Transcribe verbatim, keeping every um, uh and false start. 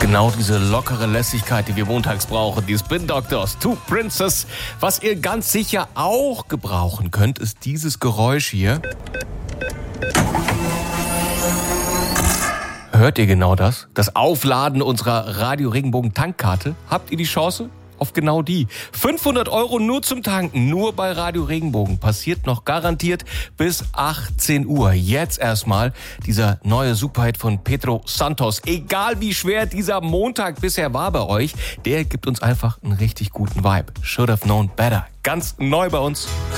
Genau diese lockere Lässigkeit, die wir montags brauchen. Die Spin Doctors, Two Princes. Was ihr ganz sicher auch gebrauchen könnt, ist dieses Geräusch hier. Hört ihr genau das? Das Aufladen unserer Radio Regenbogen Tankkarte? Habt ihr die Chance auf genau die? fünfhundert Euro nur zum Tanken, nur bei Radio Regenbogen. Passiert noch garantiert bis achtzehn Uhr. Jetzt erstmal dieser neue Superhit von Pedro Santos. Egal wie schwer dieser Montag bisher war bei euch, der gibt uns einfach einen richtig guten Vibe. Should have known better. Ganz neu bei uns.